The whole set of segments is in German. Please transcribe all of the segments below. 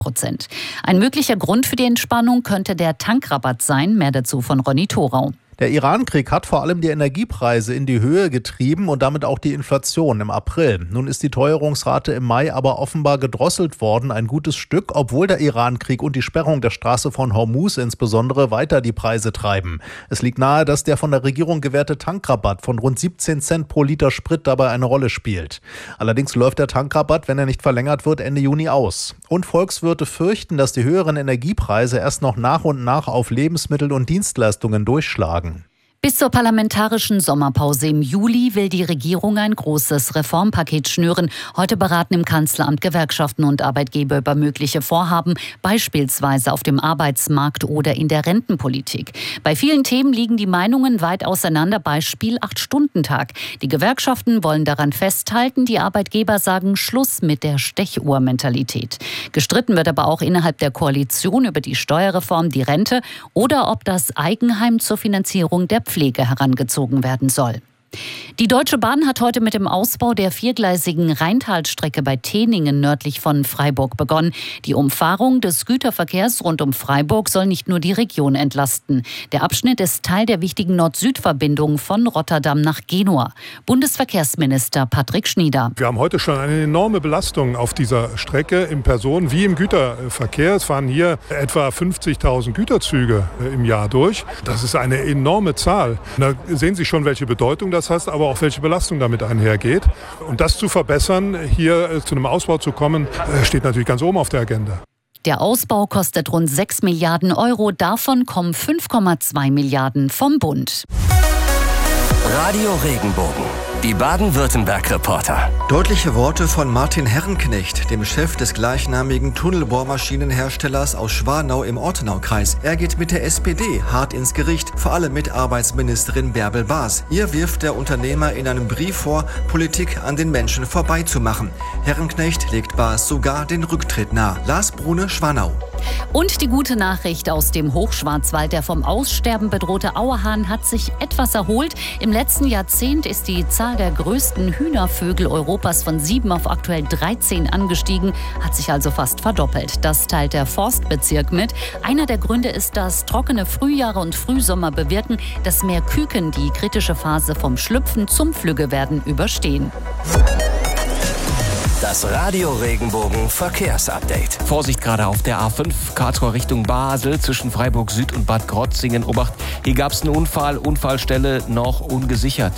%. Ein möglicher Grund für die Entspannung könnte der Tankrabatt sein. Mehr dazu von Ronny Thorau. Der Iran-Krieg hat vor allem die Energiepreise in die Höhe getrieben und damit auch die Inflation im April. Nun ist die Teuerungsrate im Mai aber offenbar gedrosselt worden, ein gutes Stück, obwohl der Iran-Krieg und die Sperrung der Straße von Hormuz insbesondere weiter die Preise treiben. Es liegt nahe, dass der von der Regierung gewährte Tankrabatt von rund 17 Cent pro Liter Sprit dabei eine Rolle spielt. Allerdings läuft der Tankrabatt, wenn er nicht verlängert wird, Ende Juni aus. Und Volkswirte fürchten, dass die höheren Energiepreise erst noch nach und nach auf Lebensmittel und Dienstleistungen durchschlagen. Bis zur parlamentarischen Sommerpause im Juli will die Regierung ein großes Reformpaket schnüren. Heute beraten im Kanzleramt Gewerkschaften und Arbeitgeber über mögliche Vorhaben, beispielsweise auf dem Arbeitsmarkt oder in der Rentenpolitik. Bei vielen Themen liegen die Meinungen weit auseinander, Beispiel 8-Stunden-Tag. Die Gewerkschaften wollen daran festhalten, die Arbeitgeber sagen Schluss mit der Stechuhr-Mentalität. Gestritten wird aber auch innerhalb der Koalition über die Steuerreform, die Rente oder ob das Eigenheim zur Finanzierung der Pflege herangezogen werden soll. Die Deutsche Bahn hat heute mit dem Ausbau der viergleisigen Rheintalstrecke bei Teningen nördlich von Freiburg begonnen. Die Umfahrung des Güterverkehrs rund um Freiburg soll nicht nur die Region entlasten. Der Abschnitt ist Teil der wichtigen Nord-Süd-Verbindung von Rotterdam nach Genua. Bundesverkehrsminister Patrick Schnieder. Wir haben heute schon eine enorme Belastung auf dieser Strecke im Personen- wie im Güterverkehr. Es fahren hier etwa 50.000 Güterzüge im Jahr durch. Das ist eine enorme Zahl. Da sehen Sie schon, welche Bedeutung das hat, aber auch welche Belastung damit einhergeht. Und das zu verbessern, hier zu einem Ausbau zu kommen, steht natürlich ganz oben auf der Agenda. Der Ausbau kostet rund 6 Milliarden Euro. Davon kommen 5,2 Milliarden vom Bund. Radio Regenbogen, die Baden-Württemberg-Reporter. Deutliche Worte von Martin Herrenknecht, dem Chef des gleichnamigen Tunnelbohrmaschinenherstellers aus Schwanau im Ortenaukreis. Er geht mit der SPD hart ins Gericht, vor allem mit Arbeitsministerin Bärbel Baas. Ihr wirft der Unternehmer in einem Brief vor, Politik an den Menschen vorbeizumachen. Herrenknecht legt Baas sogar den Rücktritt nahe. Lars Brune, Schwanau. Und die gute Nachricht aus dem Hochschwarzwald. Der vom Aussterben bedrohte Auerhahn hat sich etwas erholt. Im letzten Jahrzehnt ist die Zahl der größten Hühnervögel Europas von 7 auf aktuell 13 angestiegen, hat sich also fast verdoppelt. Das teilt der Forstbezirk mit. Einer der Gründe ist, dass trockene Frühjahre und Frühsommer bewirken, dass mehr Küken die kritische Phase vom Schlüpfen zum Flüggewerden überstehen. Das Radio Regenbogen Verkehrsupdate. Vorsicht gerade auf der A5 Karlsruhe Richtung Basel zwischen Freiburg Süd und Bad Krotzingen. Obacht, hier gab es einen Unfall, Unfallstelle noch ungesichert.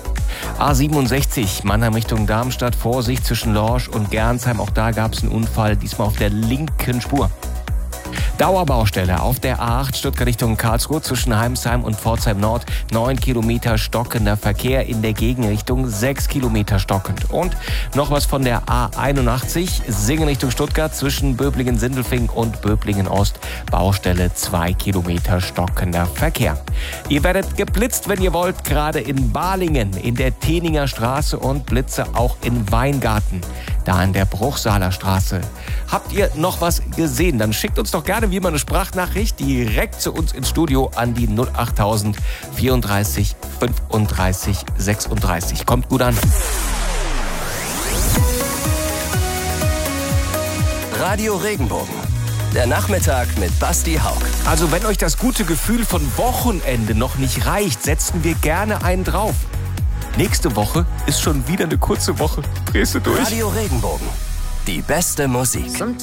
A67 Mannheim Richtung Darmstadt, Vorsicht zwischen Lorsch und Gernsheim. Auch da gab es einen Unfall, diesmal auf der linken Spur. Dauerbaustelle auf der A8 Stuttgart Richtung Karlsruhe zwischen Heimsheim und Pforzheim Nord. 9 Kilometer stockender Verkehr, in der Gegenrichtung 6 Kilometer stockend. Und noch was von der A81 Singen Richtung Stuttgart zwischen Böblingen-Sindelfingen und Böblingen-Ost. Baustelle 2 Kilometer stockender Verkehr. Ihr werdet geblitzt, wenn ihr wollt, gerade in Balingen, in der Teninger Straße und Blitze auch in Weingarten, da in der Bruchsaler Straße. Habt ihr noch was gesehen? Dann schickt uns doch gerne wie immer eine Sprachnachricht direkt zu uns ins Studio an die 08000 34 35 36. Kommt gut an. Radio Regenbogen, der Nachmittag mit Basti Haug. Also wenn euch das gute Gefühl von Wochenende noch nicht reicht, setzen wir gerne einen drauf. Nächste Woche ist schon wieder eine kurze Woche. Drehst du durch? Radio Regenbogen, die beste Musik.